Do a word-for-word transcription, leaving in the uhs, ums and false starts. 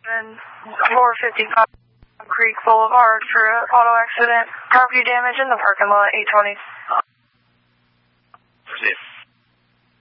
and four fifty-five Creek Boulevard for an auto accident. Property damage in the parking lot, eight twenty. Uh,